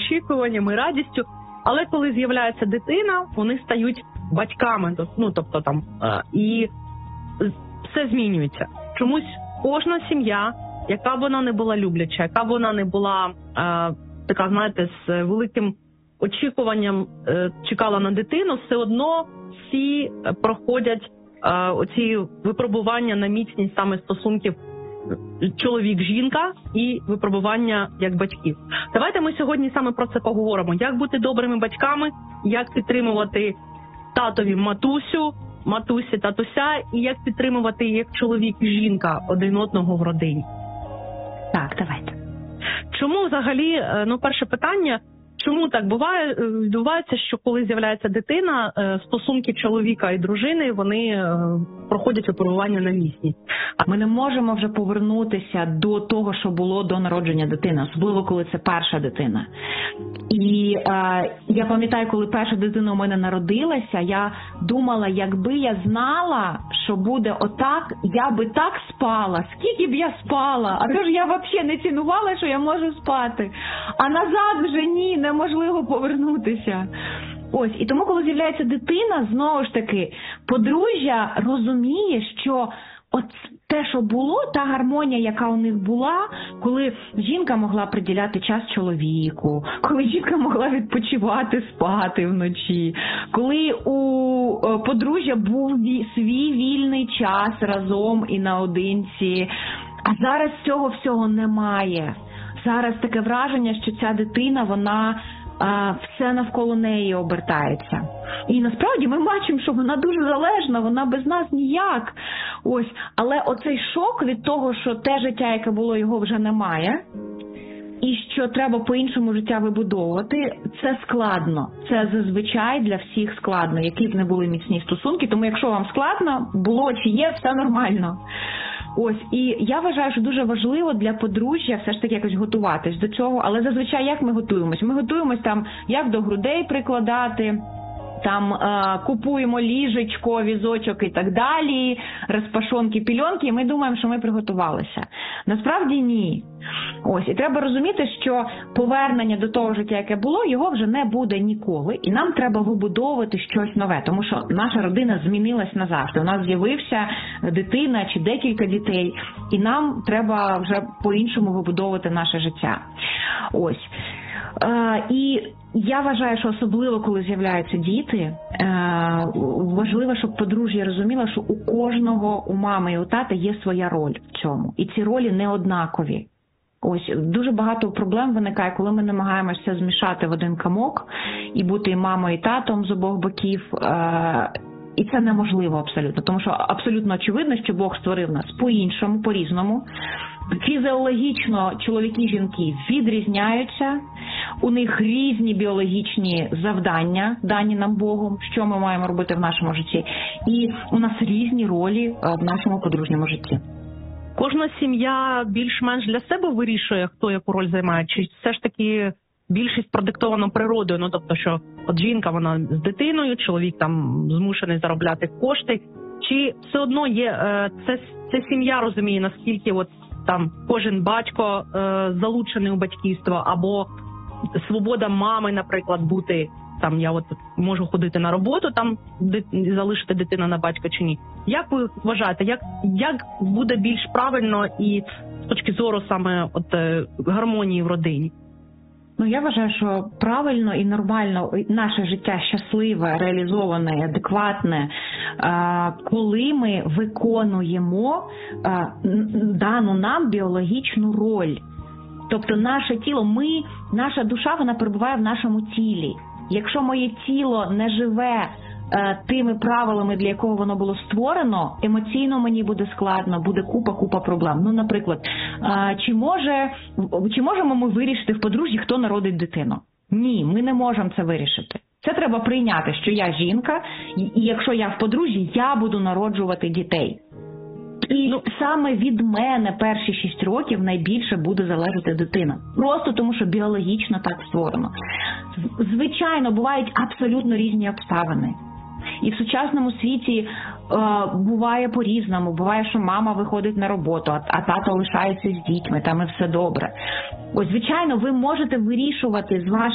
очікуванням і радістю. Але коли з'являється дитина, вони стають батьками, і все змінюється. Чомусь кожна сім'я, яка б вона не була любляча, яка б вона не була така, знаєте, з великим очікуванням чекала на дитину, все одно всі проходять оці випробування на міцність саме стосунків чоловік-жінка і випробування як батьків. Давайте ми сьогодні саме про це поговоримо. Як бути добрими батьками, як підтримувати татові матусі татуся, і як підтримувати як чоловік і жінка один одного в родині. Так, давайте. Чому взагалі, перше питання, чому так відбувається, що коли з'являється дитина, стосунки чоловіка і дружини, вони проходять випробування на міцність? Ми не можемо вже повернутися до того, що було до народження дитини, особливо коли це перша дитина. І я пам'ятаю, коли перша дитина у мене народилася, я думала, якби я знала, що буде отак, я би так спала, скільки б я спала, а то ж я взагалі не цінувала, що я можу спати. А назад вже ні, неможливо повернутися. Ось, і тому, коли з'являється дитина, знову ж таки, подружжя розуміє, що от те, що було, та гармонія, яка у них була, коли жінка могла приділяти час чоловіку, коли жінка могла відпочивати, спати вночі, коли у подружжя був свій вільний час разом і наодинці. А зараз цього всього немає. Зараз таке враження, що ця дитина, вона все навколо неї обертається. І насправді ми бачимо, що вона дуже залежна, вона без нас ніяк. Ось, але оцей шок від того, що те життя, яке було, його вже немає, і що треба по-іншому життя вибудовувати, це складно. Це зазвичай для всіх складно, які б не були міцні стосунки. Тому якщо вам складно, було чи є, все нормально. Ось, і я вважаю, що дуже важливо для подружжя все ж таки якось готуватись до цього. Але зазвичай як ми готуємось? Ми готуємось там, як до грудей прикладати, там купуємо ліжечко, візочок і так далі, розпашонки, пільонки, і ми думаємо, що ми приготувалися. Насправді ні. Ось, і треба розуміти, що повернення до того життя, яке було, його вже не буде ніколи, і нам треба вибудовувати щось нове, тому що наша родина змінилась назавжди. У нас з'явився дитина чи декілька дітей, і нам треба вже по-іншому вибудовувати наше життя. Ось. І я вважаю, що особливо, коли з'являються діти, важливо, щоб подружжя розуміло, що у кожного, у мами і у тата є своя роль в цьому. І ці ролі не однакові. Ось, дуже багато проблем виникає, коли ми намагаємося змішати в один комок і бути і мамою, і татом з обох боків. І це неможливо абсолютно, тому що абсолютно очевидно, що Бог створив нас по-іншому, по-різному. Фізіологічно чоловіки і жінки відрізняються, у них різні біологічні завдання, дані нам Богом, що ми маємо робити в нашому житті. І у нас різні ролі в нашому подружньому житті. Кожна сім'я більш-менш для себе вирішує, хто яку роль займає, чи все ж таки більшість продиктовано природою, тобто, що от жінка, вона з дитиною, чоловік там змушений заробляти кошти, чи все одно є, це сім'я розуміє, наскільки от там кожен батько залучений у батьківство, або свобода мами, наприклад, бути, там я от можу ходити на роботу, там залишити дитину на батька чи ні. Як ви вважаєте, як буде більш правильно і з точки зору саме от гармонії в родині? Я вважаю, що правильно і нормально наше життя щасливе, реалізоване, адекватне, коли ми виконуємо дану нам біологічну роль. Тобто наше тіло, наша душа, вона перебуває в нашому тілі. Якщо моє тіло не живе тими правилами, для якого воно було створено, емоційно мені буде складно, буде купа проблем. Наприклад, чи можемо ми вирішити в подружжі, хто народить дитину? Ні, ми не можемо це вирішити. Це треба прийняти, що я жінка, і якщо я в подружжі, я буду народжувати дітей. І саме від мене перші 6 років найбільше буде залежати дитина. Просто тому, що біологічно так створено. Звичайно, бувають абсолютно різні обставини. І в сучасному світі буває по-різному. Буває, що мама виходить на роботу, а тато лишається з дітьми, там і все добре. Ось, звичайно, ви можете вирішувати з